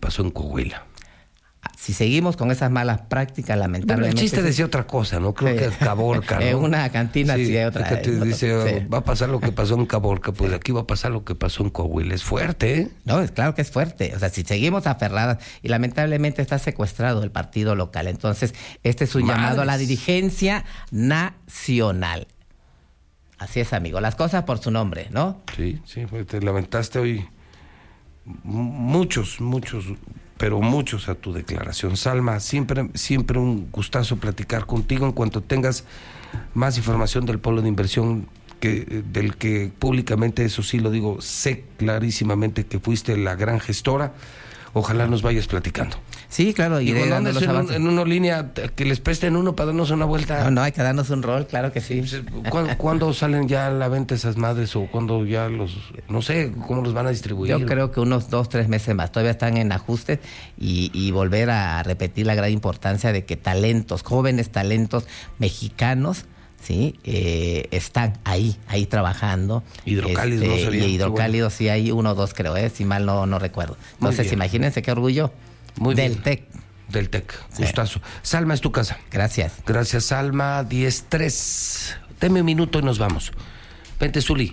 pasó en Coahuila. Si seguimos con esas malas prácticas, lamentablemente... Bueno, el chiste decía otra cosa, ¿no? Creo que es Caborca, ¿no? Una cantina sí hay otra. Que te dice, va a pasar lo que pasó en Caborca, pues aquí va a pasar lo que pasó en Coahuila. Es fuerte, ¿eh? No, es claro que es fuerte. O sea, si seguimos aferradas, y lamentablemente está secuestrado el partido local. Entonces, este es un llamado a la dirigencia nacional. Así es, amigo. Las cosas por su nombre, ¿no? Sí, te lamentaste hoy muchos, pero muchos a tu declaración. Salma, siempre un gustazo platicar contigo. En cuanto tengas más información del polo de inversión, del que públicamente, eso sí lo digo, sé clarísimamente que fuiste la gran gestora, ojalá nos vayas platicando. Sí, claro. Y en una línea, que les presten uno para darnos una vuelta. No, hay que darnos un rol, claro que sí. ¿Cuándo salen ya a la venta esas madres? O cuándo ya no sé, cómo los van a distribuir. Yo creo que unos 2-3 meses más. Todavía están en ajustes y volver a repetir la gran importancia de que jóvenes talentos mexicanos, sí, están ahí trabajando. Hidrocálidos, no sabía. Y hidrocálidos, sí, hay 1 o 2, creo, si mal no recuerdo. Entonces, imagínense qué orgullo. Muy del bien. TEC. Del TEC, gustazo. Salma, es tu casa. Gracias. Gracias, Salma. 10-3. Deme un minuto y nos vamos. Vente, Zuli.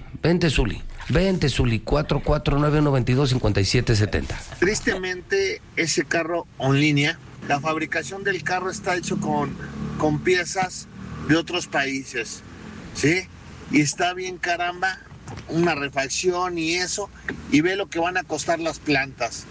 449-122-5770. Tristemente, ese carro en línea, la fabricación del carro está hecho con piezas de otros países, ¿sí? Y está bien caramba, una refacción y eso, y ve lo que van a costar las plantas.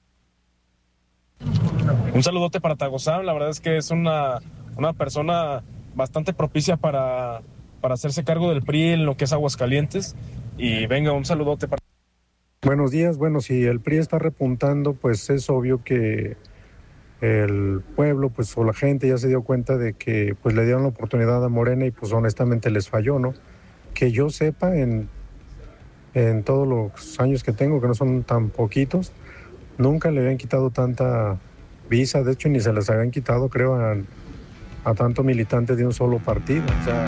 Un saludote para Tagozam, la verdad es que es una persona bastante propicia para hacerse cargo del PRI en lo que es Aguascalientes. Y venga, un saludote para... Buenos días. Bueno, si el PRI está repuntando, pues es obvio que el pueblo, pues, o la gente ya se dio cuenta de que pues le dieron la oportunidad a Morena y pues honestamente les falló, ¿no? Que yo sepa, en todos los años que tengo, que no son tan poquitos, nunca le habían quitado tanta visa, de hecho ni se les habían quitado, creo, a tanto militante de un solo partido. O sea...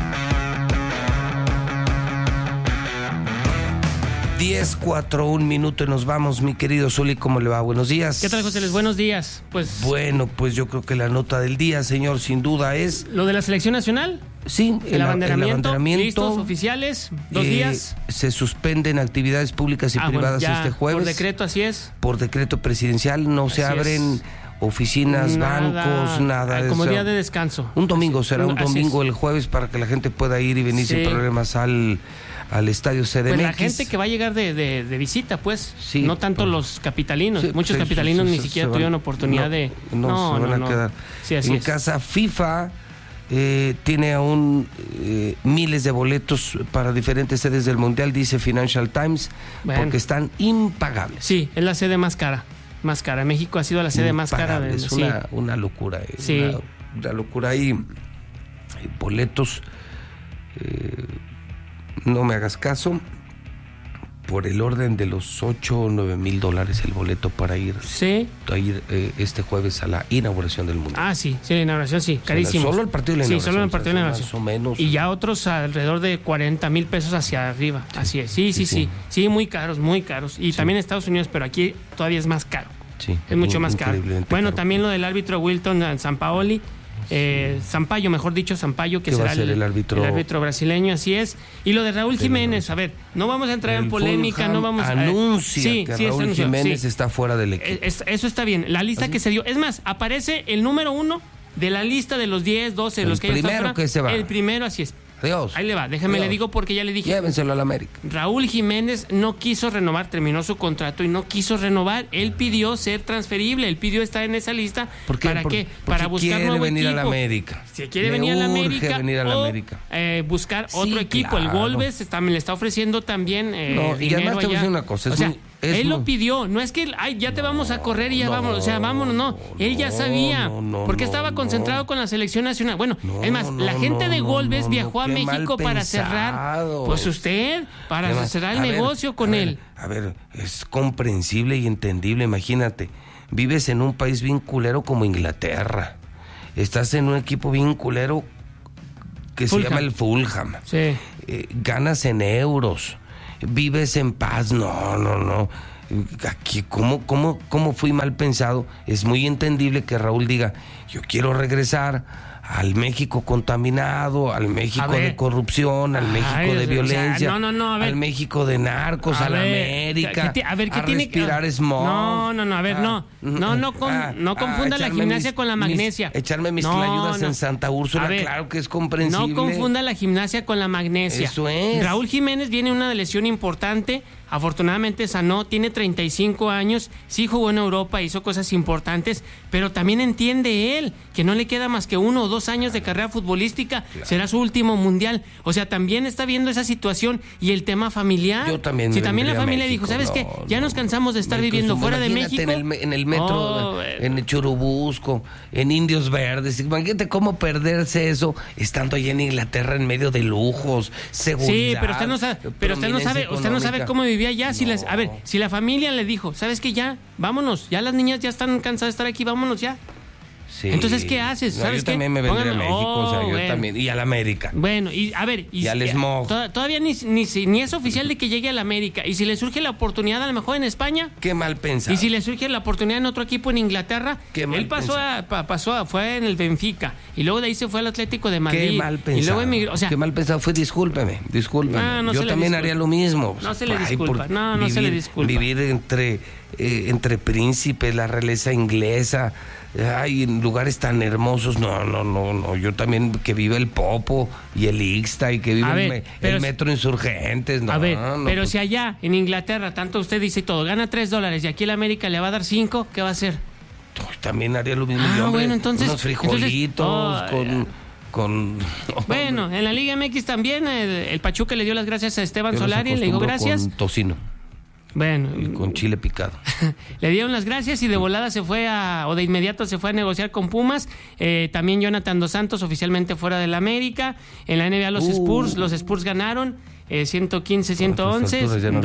10:41 minutos y nos vamos, mi querido Zuli, ¿cómo le va? Buenos días. ¿Qué tal, José Luis? Buenos días. Bueno, pues yo creo que la nota del día, señor, sin duda es... ¿Lo de la selección nacional? Sí, el abanderamiento. Listos, oficiales, 2 días. Se suspenden actividades públicas y privadas este jueves. Por decreto, así es. Por decreto presidencial, no se abren oficinas, bancos, nada. Como día de descanso. Un domingo, será un domingo el jueves para que la gente pueda ir y venir sin problemas al estadio CDMX. Pues la gente que va a llegar de visita, pues, sí, no tanto los capitalinos. Muchos capitalinos ni siquiera tuvieron oportunidad de... No, se van a quedar. Sí, así es. Casa FIFA tiene aún miles de boletos para diferentes sedes del Mundial, dice Financial Times, porque están impagables. Sí, es la sede más cara. México ha sido la sede más cara. Es una locura. Una locura. Hay boletos... no me hagas caso, por el orden de los $8 o $9,000 el boleto para ir, este jueves a la inauguración del Mundial. Ah, sí, la inauguración, sí, carísimo. Solo el partido de la inauguración. Sí, solo el partido de la inauguración. Más o menos. Y ya otros alrededor de $40,000 hacia arriba. Así es, sí, muy caros. Y también en Estados Unidos, pero aquí todavía es más caro. Sí, es mucho más caro. Bueno, caro. También lo del árbitro Wilton Sampaoli. Sampaio, que será el árbitro brasileño, así es. Y lo de Raúl Jiménez, a ver, no vamos a entrar en polémica, no vamos a... Anuncia que Raúl Jiménez está fuera del equipo. Eso está bien, la lista que se dio, es más, aparece el número 1 de la lista de los 10, 12, los que hay primero que se va. El primero, así es. Dios. Ahí le va, le digo porque ya le dije. Llévenselo al América. Raúl Jiménez no quiso renovar, terminó su contrato y no quiso renovar. Él pidió ser transferible, él pidió estar en esa lista. ¿Por qué? ¿Para qué? Para buscar nuevo equipo. Venir a la América. Si quiere venir a la América. Buscar otro equipo. Claro. El Wolves le está ofreciendo también dinero. Y además te voy a decir una cosa. Él lo pidió, no es que ya te vamos a correr y ya vámonos, vámonos, no. Él ya sabía, porque estaba concentrado con la selección nacional. Bueno, es más, la gente de Wolves viajó a México para cerrar, pues para cerrar el negocio con él. A ver, es comprensible y entendible, imagínate, vives en un país bien culero como Inglaterra, estás en un equipo bien culero que se llama el Fulham, ganas en euros, vives en paz, no. Aquí, ¿cómo fui mal pensado? Es muy entendible que Raúl diga, yo quiero regresar al México contaminado, al México de corrupción, al México de violencia, al México de narcos, a la América, a respirar smog. No confunda la gimnasia con la magnesia. Echarme mis tlayudas en Santa Úrsula, claro que es comprensible. No confunda la gimnasia con la magnesia. Eso es. Raúl Jiménez viene una lesión importante. Afortunadamente sanó, tiene 35 años, sí jugó en Europa, hizo cosas importantes, pero también entiende él que no le queda más que 1 o 2 años de carrera futbolística, será su último mundial. O sea, también está viendo esa situación y el tema familiar. Yo también. Si también la familia dijo, ¿sabes qué? Ya nos cansamos de estar viviendo fuera de México. En el metro, en el Churubusco, en Indios Verdes. Imagínate cómo perderse eso estando allá en Inglaterra en medio de lujos, seguridad. Sí, pero usted no sabe cómo vivir allá. Si la familia le dijo, ¿sabes qué? Ya, vámonos, ya las niñas ya están cansadas de estar aquí, vámonos ya. Sí. Entonces, ¿qué haces? ¿Sabes yo también me vendré a México, yo también, y a la América. Bueno, y a ver, y al smog. Todavía ni es oficial de que llegue a la América. Y si le surge la oportunidad, a lo mejor en España. Qué mal pensado. Y si le surge la oportunidad en otro equipo en Inglaterra, él fue en el Benfica y luego de ahí se fue al Atlético de Madrid. Qué mal pensado. Y luego emigró, qué mal pensado fue, discúlpeme. Yo también haría lo mismo. No se le disculpa. No se le disculpa. Vivir entre príncipes, la realeza inglesa. Ay, en lugares tan hermosos, no, yo también, que vive el Popo y el Ixta y que vive el Metro Insurgentes, pero si allá en Inglaterra, tanto usted dice todo, gana $3 y aquí el América le va a dar 5, ¿qué va a hacer? También haría lo mismo, bueno, entonces, unos frijolitos Bueno, en la Liga MX también el Pachuca le dio las gracias a Esteban Solari, le dijo gracias. Con tocino. Bueno, y con chile picado. Le dieron las gracias y de volada de inmediato se fue a negociar con Pumas. También Jonathan Dos Santos oficialmente fuera del América. En la NBA los Spurs ganaron 115-111,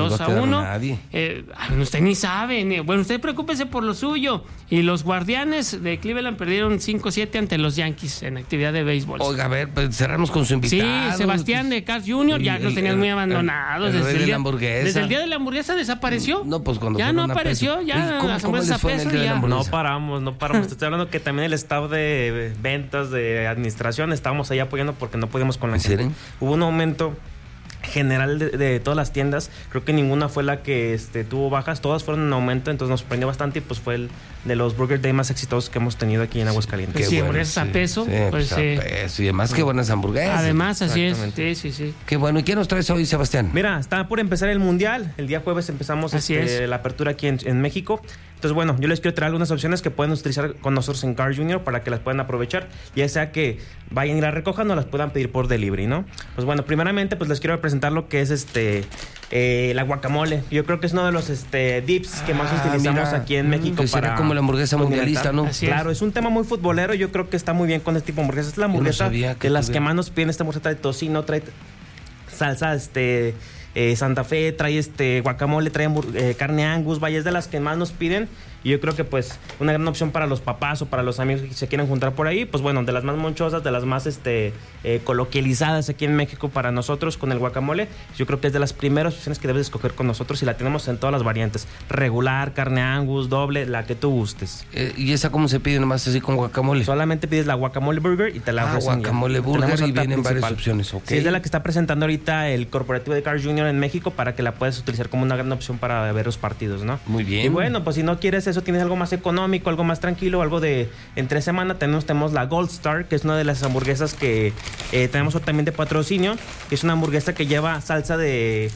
2-1. Usted ni sabe. Bueno, usted preocúpese por lo suyo. Y los Guardianes de Cleveland perdieron 5-7 ante los Yankees en actividad de béisbol. Oiga, a ver, pues cerramos con su invitado. Sí, Sebastián de Cars Jr. Ya los tenían muy abandonados. Desde el día de la hamburguesa desapareció. No, pues cuando ya no apareció. Ya las hamburguesas a peso. No paramos. Estoy hablando que también el staff de ventas, de administración, estábamos ahí apoyando porque no podíamos con la gente. Hubo un aumento general de todas las tiendas, creo que ninguna fue la que tuvo bajas, todas fueron en aumento, entonces nos sorprendió bastante y pues fue el de los Burger Day más exitosos que hemos tenido aquí en Aguascalientes. Sí, hamburguesas a peso. A peso. Y además qué buenas hamburguesas. Además, así es. Sí. Qué bueno. ¿Y qué nos traes hoy, Sebastián? Mira, está por empezar el Mundial. El día jueves empezamos la apertura aquí en México. Entonces, bueno, yo les quiero traer algunas opciones que pueden utilizar con nosotros en Car Junior para que las puedan aprovechar, ya sea que vayan y las recojan o las puedan pedir por delivery, ¿no? Pues bueno, primeramente, pues les quiero presentar lo que es la guacamole. Yo creo que es uno de los dips que más utilizamos aquí en México. Que será como la hamburguesa mundialista, ¿no? Claro, es un tema muy futbolero. Yo creo que está muy bien con este tipo de hamburguesas. Es la hamburguesa de las que más nos piden. Esta hamburguesa trae tocino, trae salsa, Santa Fe, trae guacamole, trae carne Angus, vaya, es de las que más nos piden. Y yo creo que pues una gran opción para los papás o para los amigos que se quieran juntar por ahí, pues bueno, de las más monchosas, de las más coloquializadas aquí en México para nosotros con el guacamole, yo creo que es de las primeras opciones que debes escoger con nosotros y la tenemos en todas las variantes, regular, carne Angus, doble, la que tú gustes. ¿Y esa cómo se pide nomás así con guacamole? Solamente pides la guacamole burger y te la ofrecen guacamole burger y vienen varias opciones, ok. Sí, es de la que está presentando ahorita el corporativo de Car Junior en México para que la puedas utilizar como una gran opción para ver los partidos, ¿no? Muy bien. Y bueno, pues si no quieres eso, tienes algo más económico, algo más tranquilo, algo de entre semana, tenemos la Gold Star, que es una de las hamburguesas que tenemos también de patrocinio, que es una hamburguesa que lleva salsa de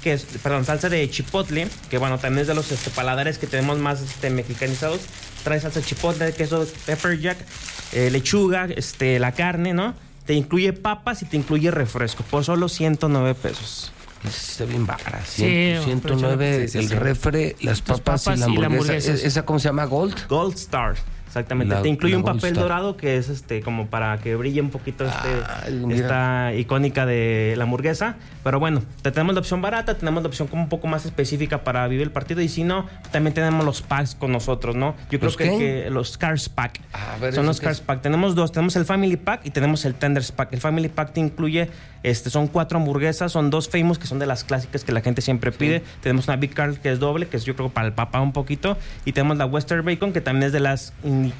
chipotle, que bueno, también es de los paladares que tenemos más mexicanizados. Trae salsa de chipotle, queso pepper jack, lechuga, la carne, ¿no? Te incluye papas y te incluye refresco por solo 109 pesos. Está bien barata. 109 el refre, las papas y la hamburguesa. ¿Esa cómo se llama? ¿Gold? Gold Star. Exactamente, te incluye un papel dorado que es como para que brille un poquito esta icónica de la hamburguesa. Pero bueno, tenemos la opción barata, tenemos la opción como un poco más específica para vivir el partido, y si no, también tenemos los packs con nosotros, ¿no? Yo creo que los Cars Pack son los Cars Pack. Tenemos dos, tenemos el Family Pack y tenemos el Tenders Pack. El Family Pack te incluye, son 4 hamburguesas, son 2 Famous, que son de las clásicas que la gente siempre pide. Tenemos una Big Carl, que es doble, que es yo creo para el papá un poquito, y tenemos la Western Bacon, que también es de las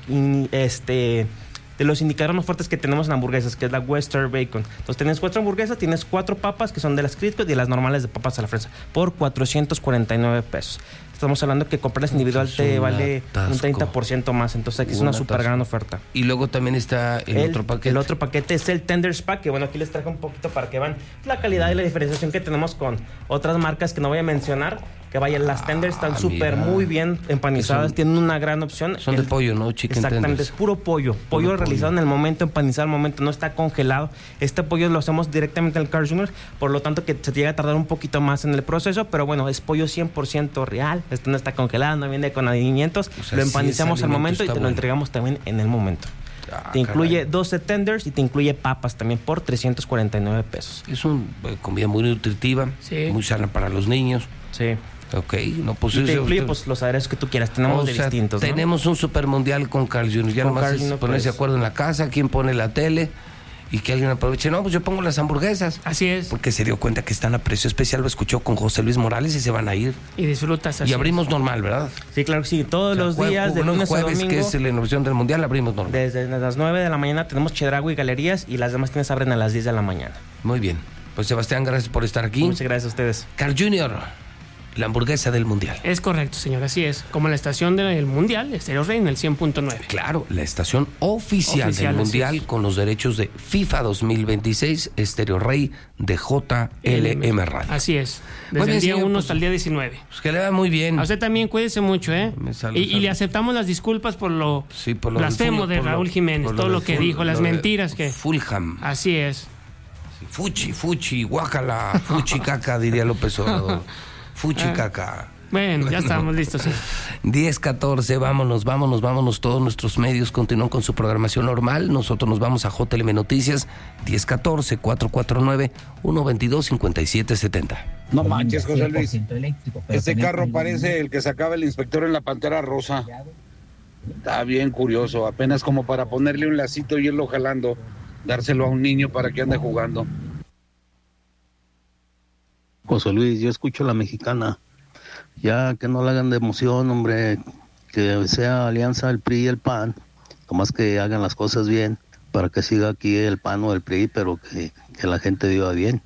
de los indicadores más fuertes que tenemos en hamburguesas, que es la Western Bacon. Entonces tienes 4 hamburguesas, tienes 4 papas que son de las críticas y las normales de papas a la fresa por $449. Estamos hablando que comprarlas individual te vale un 30% más, entonces aquí es una súper gran oferta. Y luego también está el otro paquete. El otro paquete es el Tenders Pack, que bueno, aquí les traje un poquito para que vean la calidad y la diferenciación que tenemos con otras marcas que no voy a mencionar. Que vayan, las tenders están súper muy bien empanizadas, tienen una gran opción. Son de pollo, ¿no? Chicken exactamente, tenders. es puro pollo realizado en el momento, empanizado al momento, no está congelado. Este pollo lo hacemos directamente en el Carl Jr., por lo tanto que se llega a tardar un poquito más en el proceso, pero bueno, es pollo 100% real, esto no está congelado, no viene con adivinamientos, o sea, lo empanizamos al momento y te lo entregamos también en el momento. Te incluye 12 tenders y te incluye papas también por $349. Es una comida muy nutritiva, muy sana para los niños. Sí. Ok, no, pues y te incluye pues, los aderezos que tú quieras, tenemos de distintos, ¿no? Tenemos un super mundial con Carl Jr. Ya nomás es ponerse de acuerdo en la casa, quién pone la tele y que alguien aproveche. No, pues yo pongo las hamburguesas. Así es. Porque se dio cuenta que están a precio especial, lo escuchó con José Luis Morales y se van a ir. Y disfrutas así. Y abrimos normal, ¿verdad? Sí, claro que sí, todos los días, de lunes a domingo. Que es la inauguración del mundial, abrimos normal. Desde las 9 de la mañana tenemos Chedraui y galerías y las demás tiendas abren a las 10 de la mañana. Muy bien. Pues Sebastián, gracias por estar aquí. Muchas gracias a ustedes. Carl Jr., la hamburguesa del mundial. Es correcto, señor, así es. Como la estación del mundial, Estéreo Rey en el 100.9. Claro, la estación oficial del mundial con los derechos de FIFA 2026, Estéreo Rey de JLM Radio. Así es. Desde el día 1 hasta el día 19. Pues que le va muy bien. A usted también cuídese mucho, ¿eh? Y le aceptamos las disculpas por lo blasfemo de Raúl Jiménez, todo lo que dijo, las mentiras que... Fulham. Así es. Fuchi, guácala, fuchi caca, diría López Obrador. Fuchi caca. Bueno, ya estamos listos. Sí. 10:14, vámonos. Todos nuestros medios continúan con su programación normal. Nosotros nos vamos a JLM Noticias, 1014-449-122-5770. No manches, José Luis. Este carro parece el que sacaba el inspector en la Pantera Rosa. Está bien curioso, apenas como para ponerle un lacito y irlo jalando, dárselo a un niño para que ande jugando. José Luis, yo escucho La Mexicana. Ya que no la hagan de emoción, hombre, que sea alianza el PRI y el PAN, nomás que hagan las cosas bien para que siga aquí el PAN o el PRI, pero que la gente viva bien.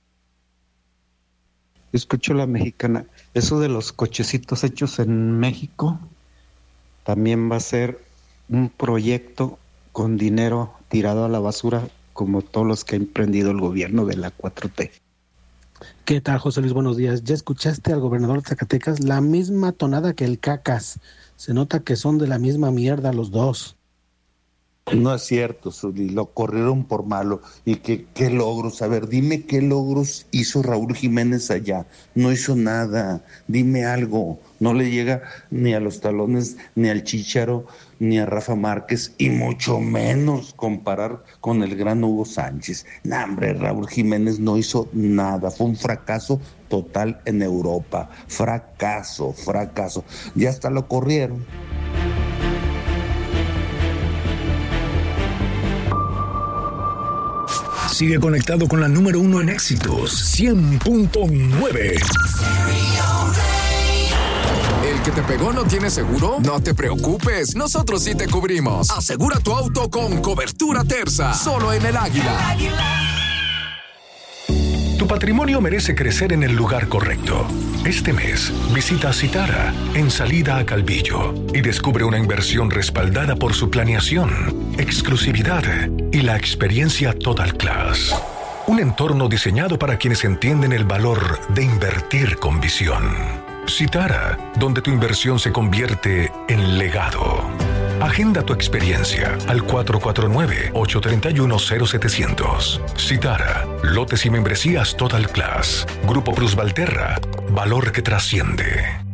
Escucho La Mexicana. Eso de los cochecitos hechos en México también va a ser un proyecto con dinero tirado a la basura, como todos los que ha emprendido el gobierno de la 4T. ¿Qué tal, José Luis? Buenos días. ¿Ya escuchaste al gobernador de Zacatecas? La misma tonada que el Cacas. Se nota que son de la misma mierda los dos. No es cierto, Zuli, lo corrieron por malo. ¿Y qué logros? A ver, dime qué logros hizo Raúl Jiménez allá. No hizo nada, dime algo. No le llega ni a los talones, ni al Chícharo, ni a Rafa Márquez, y mucho menos comparar con el gran Hugo Sánchez. No, hombre, Raúl Jiménez no hizo nada, fue un fracaso total en Europa. Fracaso. Ya hasta lo corrieron. Sigue conectado con la número 1 en éxitos, 100.9. ¿El que te pegó no tiene seguro? No te preocupes, nosotros sí te cubrimos. Asegura tu auto con cobertura Terza, solo en El Águila. Tu patrimonio merece crecer en el lugar correcto. Este mes, visita Citara, en salida a Calvillo, y descubre una inversión respaldada por su planeación, exclusividad y la experiencia Total Class. Un entorno diseñado para quienes entienden el valor de invertir con visión. Citara, donde tu inversión se convierte en legado. Agenda tu experiencia al 449-831-0700. Citara, lotes y membresías Total Class. Grupo Plus Valterra, valor que trasciende.